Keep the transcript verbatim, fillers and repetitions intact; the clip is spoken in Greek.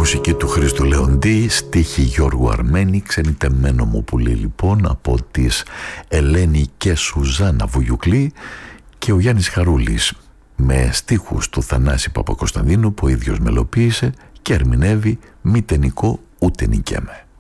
Μουσική του Χρήστου Λεοντή, στίχη Γιώργου Αρμένη, ξενιτεμένο μου πουλί λοιπόν από τις Ελένη και Σουζάνα Βουγιουκλή, και ο Γιάννης Χαρούλης με στίχους του Θανάση Παπακοσταντίνου που ο ίδιος μελοποίησε και ερμηνεύει «Μη τενικό ούτε νικέμαι».